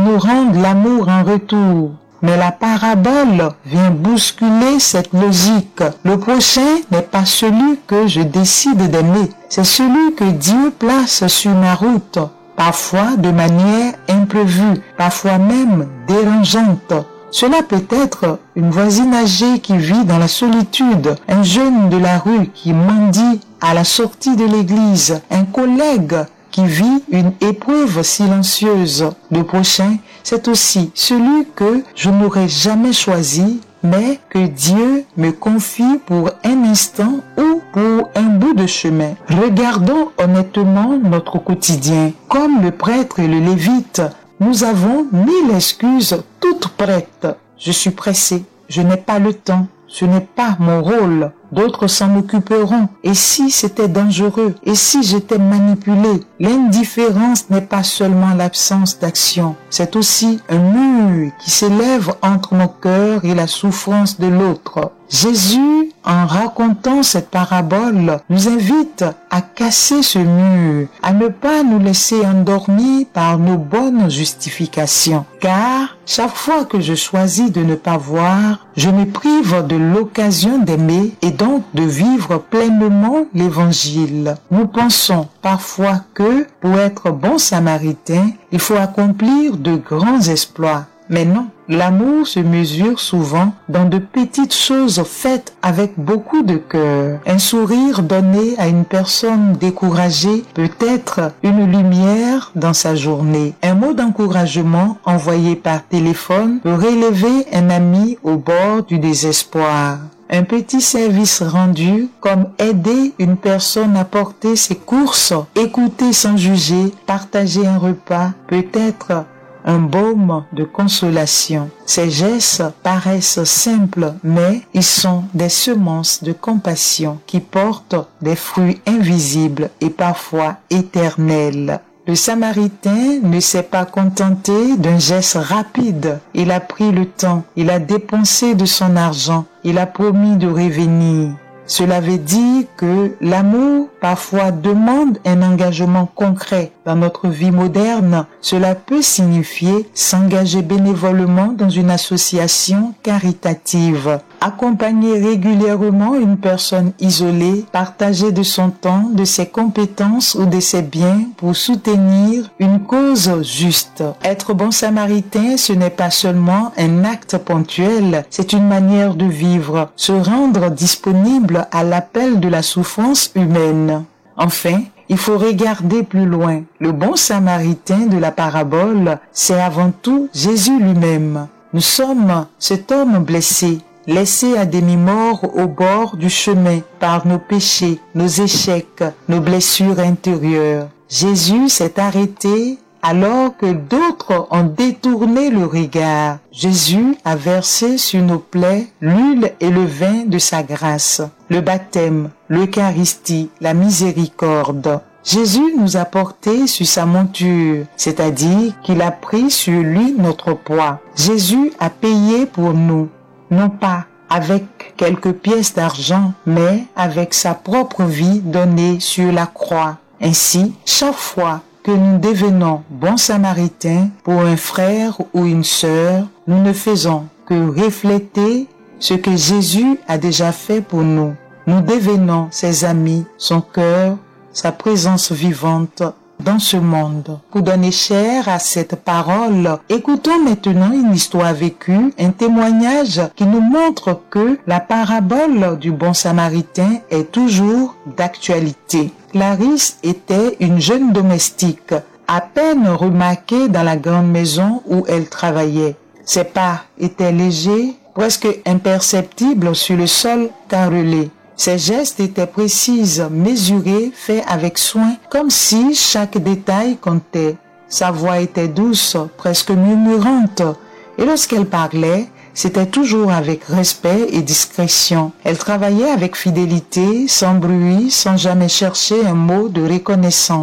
nous rendent l'amour en retour. Mais la parabole vient bousculer cette logique. Le prochain n'est pas celui que je décide d'aimer, c'est celui que Dieu place sur ma route, parfois de manière imprévue, parfois même dérangeante. Cela peut être une voisine âgée qui vit dans la solitude, un jeune de la rue qui mendie à la sortie de l'église, un collègue qui vit une épreuve silencieuse. Le prochain, c'est aussi celui que je n'aurais jamais choisi, mais que Dieu me confie pour un instant ou pour un bout de chemin. Regardons honnêtement notre quotidien. Comme le prêtre et le lévite, nous avons 1000 excuses toutes prêtes. Je suis pressé, je n'ai pas le temps, ce n'est pas mon rôle. D'autres s'en occuperont. Et si c'était dangereux? Et si j'étais manipulé? L'indifférence n'est pas seulement l'absence d'action. C'est aussi un mur qui s'élève entre mon cœur et la souffrance de l'autre. Jésus, en racontant cette parabole, nous invite à casser ce mur, à ne pas nous laisser endormir par nos bonnes justifications. Car chaque fois que je choisis de ne pas voir, je me prive de l'occasion d'aimer et donc de vivre pleinement l'évangile. Nous pensons parfois que pour être bon samaritain, il faut accomplir de grands exploits. Mais non, l'amour se mesure souvent dans de petites choses faites avec beaucoup de cœur. Un sourire donné à une personne découragée peut être une lumière dans sa journée. Un mot d'encouragement envoyé par téléphone peut relever un ami au bord du désespoir. Un petit service rendu, comme aider une personne à porter ses courses, écouter sans juger, partager un repas, peut être un baume de consolation. Ces gestes paraissent simples, mais ils sont des semences de compassion qui portent des fruits invisibles et parfois éternels. Le Samaritain ne s'est pas contenté d'un geste rapide. Il a pris le temps, il a dépensé de son argent, il a promis de revenir. Cela veut dire que l'amour parfois demande un engagement concret. Dans notre vie moderne, cela peut signifier s'engager bénévolement dans une association caritative, accompagner régulièrement une personne isolée, partager de son temps, de ses compétences ou de ses biens pour soutenir une cause juste. Être bon samaritain, ce n'est pas seulement un acte ponctuel, c'est une manière de vivre, se rendre disponible à l'appel de la souffrance humaine. Enfin, il faut regarder plus loin. Le bon samaritain de la parabole, c'est avant tout Jésus lui-même. Nous sommes cet homme blessé, laissé à demi-mort au bord du chemin par nos péchés, nos échecs, nos blessures intérieures. Jésus s'est arrêté alors que d'autres ont détourné le regard. Jésus a versé sur nos plaies l'huile et le vin de sa grâce, le baptême, l'Eucharistie, la miséricorde. Jésus nous a portés sur sa monture, c'est-à-dire qu'il a pris sur lui notre poids. Jésus a payé pour nous, non pas avec quelques pièces d'argent, mais avec sa propre vie donnée sur la croix. Ainsi, chaque fois que nous devenons bons samaritains pour un frère ou une sœur, nous ne faisons que refléter ce que Jésus a déjà fait pour nous. Nous devenons ses amis, son cœur, sa présence vivante dans ce monde. Pour donner chair à cette parole, écoutons maintenant une histoire vécue, un témoignage qui nous montre que la parabole du bon samaritain est toujours d'actualité. Clarisse était une jeune domestique, à peine remarquée dans la grande maison où elle travaillait. Ses pas étaient légers, presque imperceptibles sur le sol carrelé. Ses gestes étaient précis, mesurés, faits avec soin, comme si chaque détail comptait. Sa voix était douce, presque murmurante, et lorsqu'elle parlait, c'était toujours avec respect et discrétion. Elle travaillait avec fidélité, sans bruit, sans jamais chercher un mot de reconnaissance.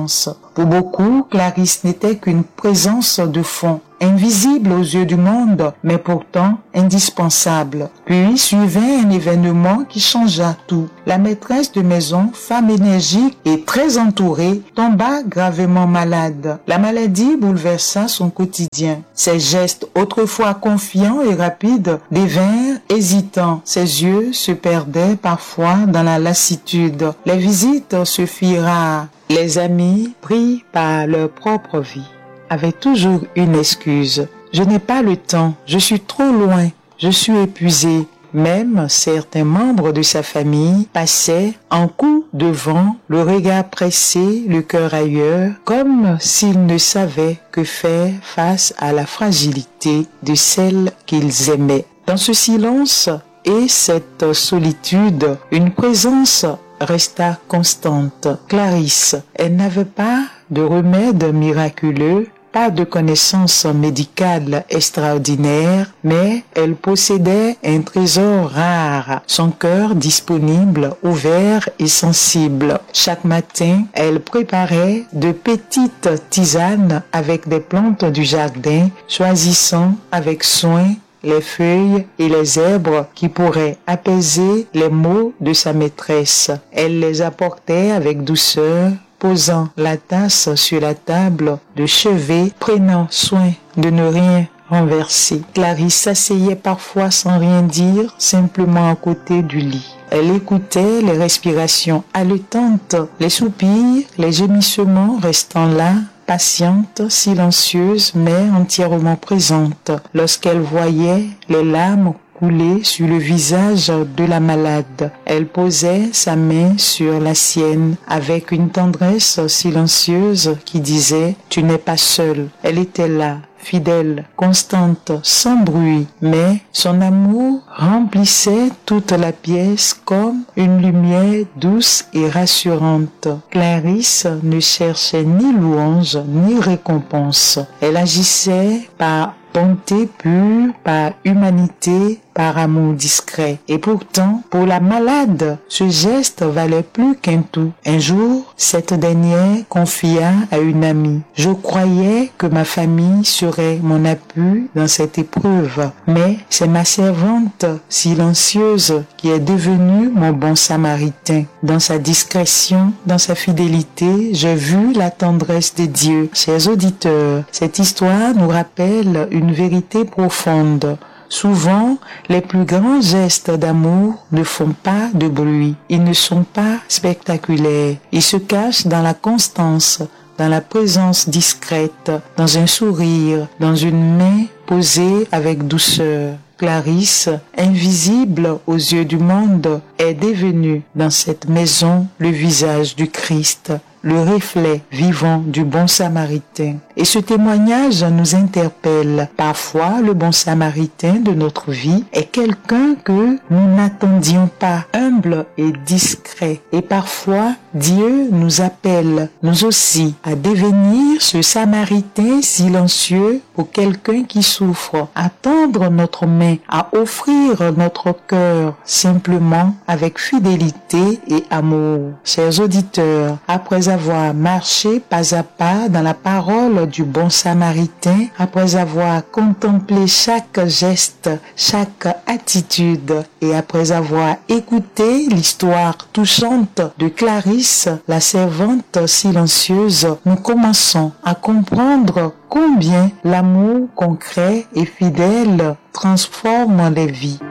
Pour beaucoup, Clarisse n'était qu'une présence de fond, invisible aux yeux du monde, mais pourtant indispensable. Puis suivait un événement qui changea tout. La maîtresse de maison, femme énergique et très entourée, tomba gravement malade. La maladie bouleversa son quotidien. Ses gestes, autrefois confiants et rapides, devinrent hésitants. Ses yeux se perdaient parfois dans la lassitude. Les visites se firent rares. Les amis, pris par leur propre vie, avaient toujours une excuse. Je n'ai pas le temps, je suis trop loin, je suis épuisé. Même certains membres de sa famille passaient en coup de vent, le regard pressé, le cœur ailleurs, comme s'ils ne savaient que faire face à la fragilité de celle qu'ils aimaient. Dans ce silence et cette solitude, une présence resta constante. Clarisse, elle n'avait pas de remède miraculeux, pas de connaissances médicales extraordinaires, mais elle possédait un trésor rare, son cœur disponible, ouvert et sensible. Chaque matin, elle préparait de petites tisanes avec des plantes du jardin, choisissant avec soin les feuilles et les herbes qui pourraient apaiser les maux de sa maîtresse. Elle les apportait avec douceur, posant la tasse sur la table de chevet, prenant soin de ne rien renverser. Clarisse s'asseyait parfois sans rien dire, simplement à côté du lit. Elle écoutait les respirations haletantes, les soupirs, les gémissements restant là, patiente, silencieuse, mais entièrement présente. Lorsqu'elle voyait les larmes couler sur le visage de la malade, elle posait sa main sur la sienne avec une tendresse silencieuse qui disait « Tu n'es pas seule ». Elle était là, fidèle, constante, sans bruit, mais son amour remplissait toute la pièce comme une lumière douce et rassurante. Clarisse ne cherchait ni louange ni récompense. Elle agissait par bonté pure, par humanité, par amour discret. Et pourtant, pour la malade, ce geste valait plus qu'un tout. Un jour, cette dernière confia à une amie: « Je croyais que ma famille serait mon appui dans cette épreuve, mais c'est ma servante silencieuse qui est devenue mon bon samaritain. Dans sa discrétion, dans sa fidélité, j'ai vu la tendresse de Dieu. » Chers auditeurs, cette histoire nous rappelle une vérité profonde. Souvent, les plus grands gestes d'amour ne font pas de bruit. Ils ne sont pas spectaculaires. Ils se cachent dans la constance, dans la présence discrète, dans un sourire, dans une main posée avec douceur. Clarisse, invisible aux yeux du monde, est devenue dans cette maison le visage du Christ, le reflet vivant du bon samaritain. Et ce témoignage nous interpelle. Parfois, le bon samaritain de notre vie est quelqu'un que nous n'attendions pas, humble et discret. Et parfois, Dieu nous appelle, nous aussi, à devenir ce samaritain silencieux pour quelqu'un qui souffre, à tendre notre main, à offrir notre cœur, simplement avec fidélité et amour. Chers auditeurs, après avoir marché pas à pas dans la parole du bon samaritain, après avoir contemplé chaque geste, chaque attitude, et après avoir écouté l'histoire touchante de Clarisse, la servante silencieuse, nous commençons à comprendre combien l'amour concret et fidèle transforme les vies.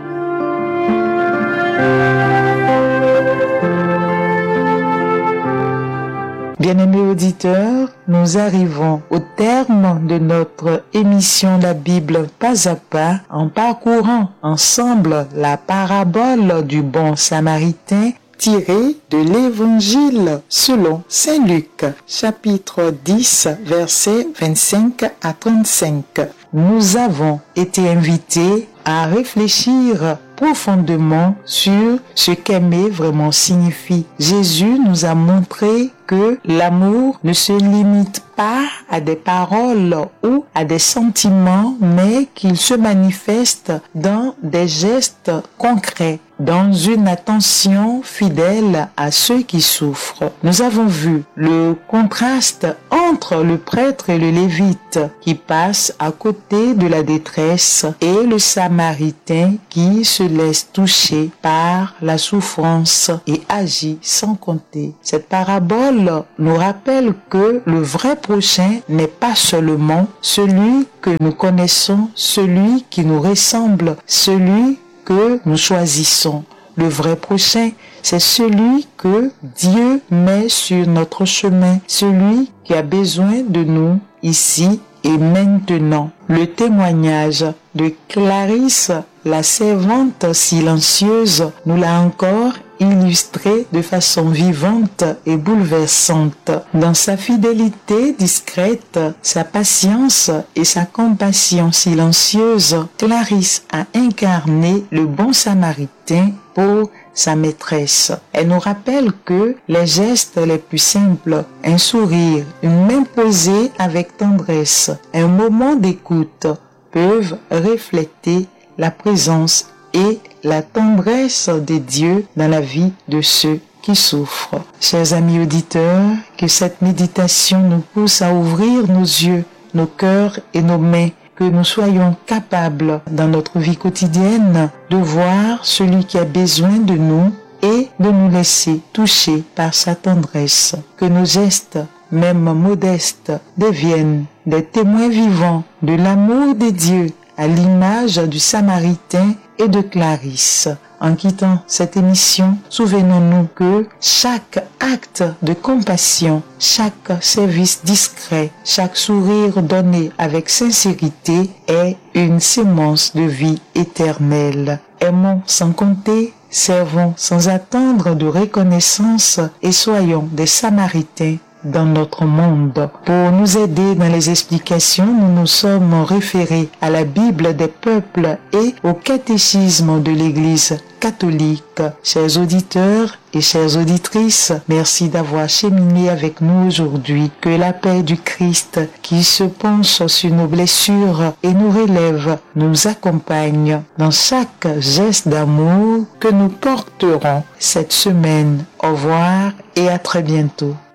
Bien-aimés auditeurs, nous arrivons au terme de notre émission La Bible pas à pas en parcourant ensemble la parabole du bon samaritain tirée de l'Évangile selon Saint Luc, chapitre 10, versets 25 à 35. Nous avons été invités à réfléchir profondément sur ce qu'aimer vraiment signifie. Jésus nous a montré que l'amour ne se limite pas à des paroles ou à des sentiments, mais qu'il se manifeste dans des gestes concrets, dans une attention fidèle à ceux qui souffrent. Nous avons vu le contraste entre le prêtre et le lévite qui passe à côté de la détresse et le samaritain qui se laisse toucher par la souffrance et agit sans compter. Cette parabole nous rappelle que le vrai prochain n'est pas seulement celui que nous connaissons, celui qui nous ressemble, celui que nous choisissons. Le vrai prochain, c'est celui que Dieu met sur notre chemin, celui qui a besoin de nous ici et maintenant. Le témoignage de Clarisse, la servante silencieuse, nous l'a encore illustré de façon vivante et bouleversante. Dans sa fidélité discrète, sa patience et sa compassion silencieuse, Clarisse a incarné le bon samaritain pour sa maîtresse. Elle nous rappelle que les gestes les plus simples, un sourire, une main posée avec tendresse, un moment d'écoute, peuvent refléter la présence et la tendresse de Dieu dans la vie de ceux qui souffrent. Chers amis auditeurs, que cette méditation nous pousse à ouvrir nos yeux, nos cœurs et nos mains, que nous soyons capables dans notre vie quotidienne de voir celui qui a besoin de nous et de nous laisser toucher par sa tendresse. Que nos gestes, même modestes, deviennent des témoins vivants de l'amour de Dieu à l'image du Samaritain et de Clarisse. En quittant cette émission, souvenons-nous que chaque acte de compassion, chaque service discret, chaque sourire donné avec sincérité est une sémence de vie éternelle. Aimons sans compter, servons sans attendre de reconnaissance et soyons des Samaritains dans notre monde. Pour nous aider dans les explications, nous nous sommes référés à la Bible des peuples et au catéchisme de l'Église catholique. Chers auditeurs et chères auditrices, merci d'avoir cheminé avec nous aujourd'hui. Que la paix du Christ qui se penche sur nos blessures et nous relève, nous accompagne dans chaque geste d'amour que nous porterons cette semaine. Au revoir et à très bientôt.